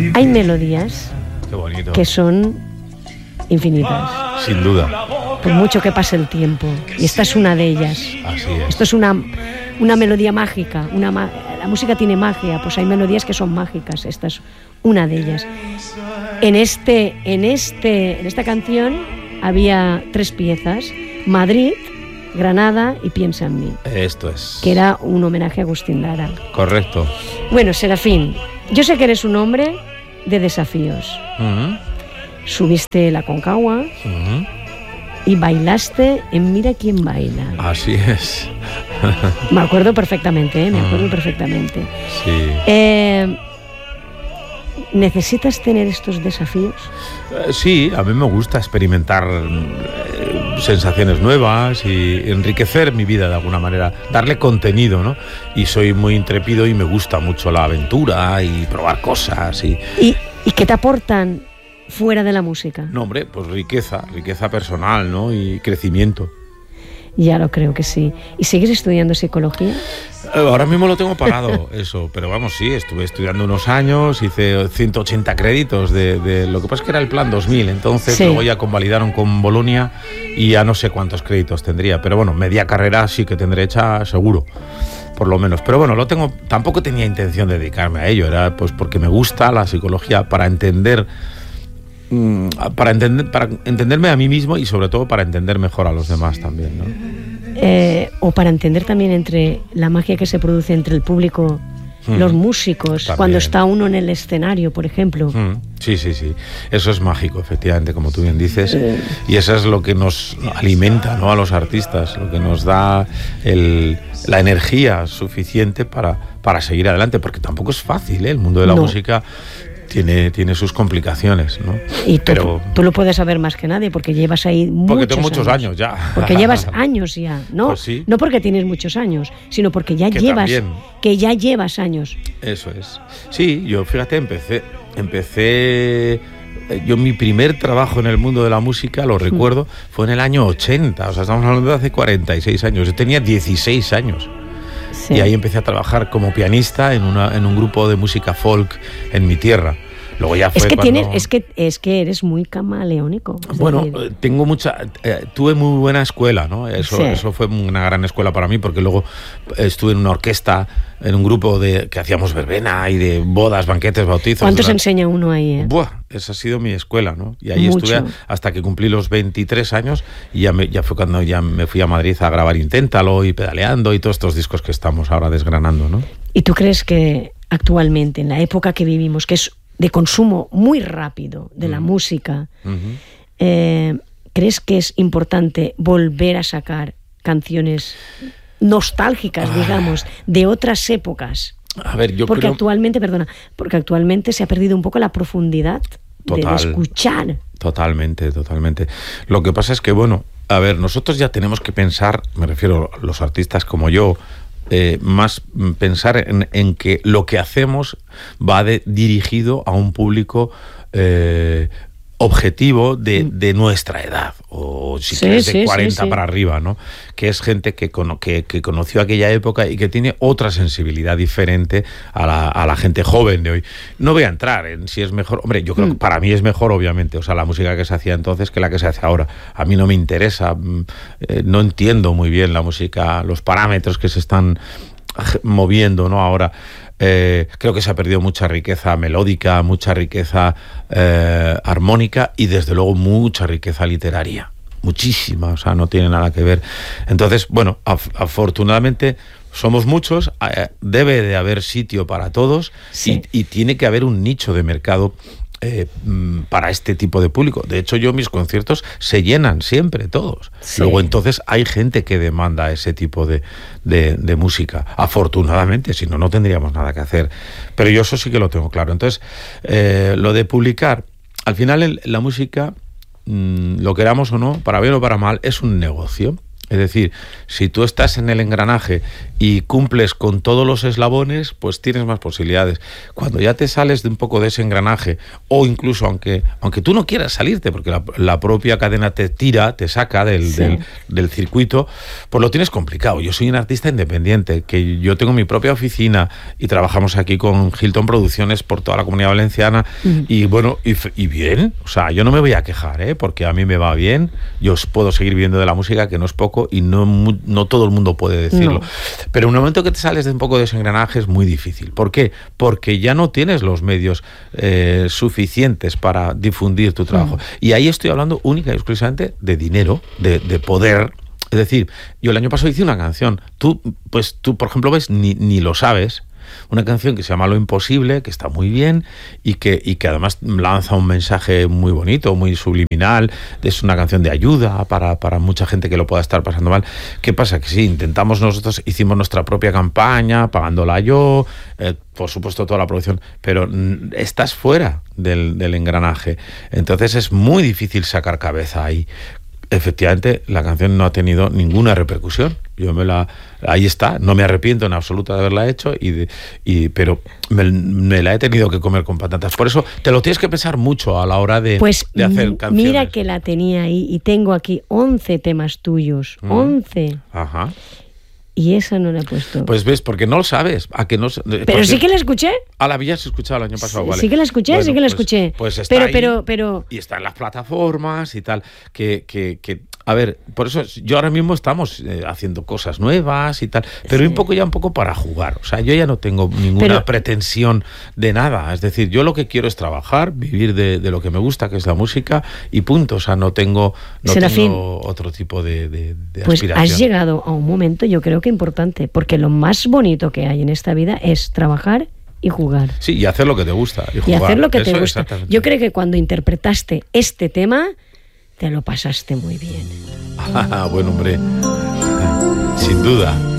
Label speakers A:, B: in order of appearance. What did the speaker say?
A: Hay melodías que son infinitas.
B: Sin duda.
A: Por mucho que pase el tiempo. Y esta es una de ellas.
B: Así es.
A: Esto es una melodía mágica. La música tiene magia, pues hay melodías que son mágicas. Esta es una de ellas. En esta canción había 3 piezas: Madrid, Granada y Piensa en mí.
B: Esto es.
A: Que era un homenaje a Agustín Lara.
B: Correcto.
A: Bueno, Serafín, yo sé que eres un hombre de desafíos.
B: Uh-huh.
A: Subiste la Concagua y bailaste en Mira quién baila.
B: Así es.
A: Me acuerdo perfectamente, me acuerdo perfectamente.
B: Sí.
A: ¿Necesitas tener estos desafíos?
B: Sí, a mí me gusta experimentar sensaciones nuevas y enriquecer mi vida de alguna manera, darle contenido, ¿no? Y soy muy intrépido y me gusta mucho la aventura y probar cosas. ¿Y
A: qué te aportan fuera de la música?
B: No, hombre, pues riqueza personal, ¿no? Y crecimiento.
A: Ya lo creo que sí. ¿Y sigues estudiando psicología?
B: Ahora mismo lo tengo parado, eso, pero vamos, sí, estuve estudiando unos años, hice 180 créditos de lo que pasa es que era el plan 2000, entonces luego ya convalidaron con Bolonia y ya no sé cuántos créditos tendría, pero bueno, media carrera sí que tendré hecha seguro, por lo menos. Pero bueno, tampoco tenía intención de dedicarme a ello, era pues porque me gusta la psicología para entenderme a mí mismo y sobre todo para entender mejor a los demás también, ¿no?
A: O para entender también entre la magia que se produce entre el público, los músicos, también. Cuando está uno en el escenario, por ejemplo.
B: Sí. Eso es mágico, efectivamente, como tú bien dices. Y eso es lo que nos alimenta, ¿no? A los artistas, lo que nos da la energía suficiente para seguir adelante, porque tampoco es fácil, ¿eh? El mundo de la música tiene sus complicaciones, ¿no?
A: Y tú lo puedes saber más que nadie, porque llevas ahí
B: porque tengo muchos años ya.
A: Porque llevas años ya, ¿no?
B: Pues sí.
A: No porque tienes muchos años, sino porque ya llevas años.
B: Eso es. Sí, yo fíjate, empecé yo mi primer trabajo en el mundo de la música, lo recuerdo, fue en el año 80, o sea, estamos hablando de hace 46 años. Yo tenía 16 años. Sí. Y ahí empecé a trabajar como pianista en un grupo de música folk en mi tierra. Luego ya fue
A: es que eres muy camaleónico.
B: Bueno, tuve muy buena escuela, ¿no? Eso fue una gran escuela para mí, porque luego estuve en una orquesta, en un grupo que hacíamos verbena y de bodas, banquetes, bautizos.
A: ¿Cuánto se enseña uno ahí?
B: Esa ha sido mi escuela, ¿no? Y ahí estuve hasta que cumplí los 23 años y ya fue cuando ya me fui a Madrid a grabar Inténtalo y Pedaleando y todos estos discos que estamos ahora desgranando, ¿no?
A: ¿Y tú crees que actualmente, en la época que vivimos, que es de consumo muy rápido de la música, ¿crees que es importante volver a sacar canciones nostálgicas, digamos, de otras épocas?
B: A ver,
A: porque actualmente se ha perdido un poco la profundidad de escuchar.
B: Totalmente. Lo que pasa es que, bueno, a ver, nosotros ya tenemos que pensar, me refiero a los artistas como yo, más pensar en que lo que hacemos va dirigido a un público objetivo de nuestra edad, o si quieres de 40 para arriba, ¿no? Que es gente que conoció aquella época y que tiene otra sensibilidad diferente a la gente joven de hoy. No voy a entrar en si es mejor. Hombre, yo creo que para mí es mejor, obviamente, o sea, la música que se hacía entonces que la que se hace ahora. A mí no me interesa, no entiendo muy bien la música, los parámetros que se están moviendo, ¿no? Ahora creo que se ha perdido mucha riqueza melódica, mucha riqueza armónica y desde luego mucha riqueza literaria, muchísima, o sea, no tiene nada que ver. Entonces, bueno, afortunadamente somos muchos, debe de haber sitio para todos y tiene que haber un nicho de mercado para este tipo de público. De hecho, mis conciertos se llenan siempre, todos. Luego, entonces, hay gente que demanda ese tipo de música. Afortunadamente, si no, no tendríamos nada que hacer. Pero yo eso sí que lo tengo claro. Entonces, lo de publicar, al final la música, lo queramos o no, para bien o para mal, es un negocio. Es decir, si tú estás en el engranaje y cumples con todos los eslabones, pues tienes más posibilidades. Cuando ya te sales de un poco de ese engranaje, o incluso aunque tú no quieras salirte, porque la propia cadena te tira, te saca del circuito, pues lo tienes complicado. Yo soy un artista independiente, que yo tengo mi propia oficina y trabajamos aquí con Hilton Producciones por toda la Comunidad Valenciana, y bueno, y bien, o sea, yo no me voy a quejar, porque a mí me va bien, yo puedo seguir viviendo de la música, que no es poco, y no todo el mundo puede decirlo. No. Pero en un momento que te sales de un poco de ese engranaje es muy difícil. ¿Por qué? Porque ya no tienes los medios suficientes para difundir tu trabajo. Y ahí estoy hablando única y exclusivamente de dinero, de poder. Es decir, yo el año pasado hice una canción. Tú, por ejemplo, ves, ni lo sabes. Una canción que se llama Lo Imposible, que está muy bien y que además lanza un mensaje muy bonito, muy subliminal. Es una canción de ayuda para mucha gente que lo pueda estar pasando mal. ¿Qué pasa? Que sí, hicimos nuestra propia campaña, pagándola yo, por supuesto toda la producción, pero estás fuera del engranaje. Entonces es muy difícil sacar cabeza ahí. Efectivamente, la canción no ha tenido ninguna repercusión. Ahí está, no me arrepiento en absoluto de haberla hecho, pero me la he tenido que comer con patatas. Por eso te lo tienes que pensar mucho a la hora de hacer canciones.
A: Mira que la tenía ahí y tengo aquí 11 temas tuyos. 11.
B: Ajá.
A: Y esa no la he puesto.
B: Pues ves, porque no lo sabes.
A: Pero sí que la escuché.
B: La habías escuchado el año pasado, ¿vale?
A: Sí que la escuché, bueno, sí que la escuché.
B: Pues está
A: pero
B: y está en las plataformas y tal. A ver, por eso yo ahora mismo estamos haciendo cosas nuevas y tal, pero un poco para jugar. O sea, yo ya no tengo ninguna pretensión de nada. Es decir, yo lo que quiero es trabajar, vivir de lo que me gusta, que es la música, y punto. O sea, no tengo otro tipo de
A: pues
B: aspiración.
A: Has llegado a un momento, yo creo que importante, porque lo más bonito que hay en esta vida es trabajar y jugar.
B: Sí, y hacer lo que te gusta.
A: Y hacer lo que te gusta. Yo creo que cuando interpretaste este tema, te lo pasaste muy bien.
B: Bueno, hombre, sin duda.